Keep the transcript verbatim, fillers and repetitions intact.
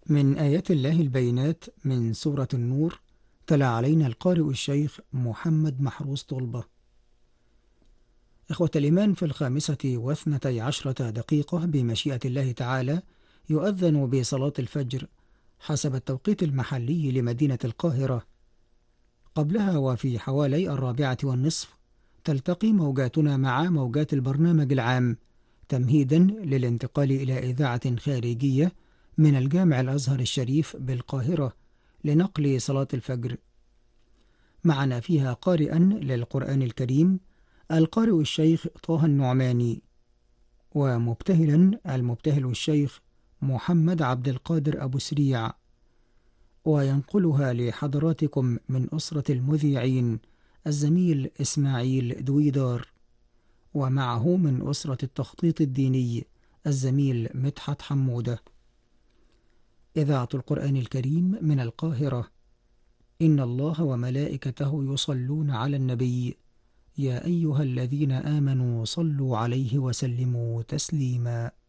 من آيات الله البينات من سورة النور. تلا علينا القارئ الشيخ محمد محروس طلبة. إخوة الإيمان، في الخامسة واثنتي عشرة دقيقة بمشيئة الله تعالى يؤذن بصلاة الفجر حسب التوقيت المحلي لمدينة القاهرة. قبلها وفي حوالي الرابعة والنصف تلتقي موجاتنا مع موجات البرنامج العام تمهيدا للانتقال إلى إذاعة خارجية من الجامع الأزهر الشريف بالقاهرة لنقل صلاة الفجر. معنا فيها قارئا للقرآن الكريم القارئ الشيخ طه النعماني، ومبتهلا المبتهل الشيخ محمد عبد القادر أبو سريع، وينقلها لحضراتكم من أسرة المذيعين الزميل إسماعيل دويدار، ومعه من أسرة التخطيط الديني الزميل مدحت حمودة. إذاعة القرآن الكريم من القاهرة. إن الله وملائكته يصلون على النبي، يا أيها الذين آمنوا صلوا عليه وسلموا تسليما.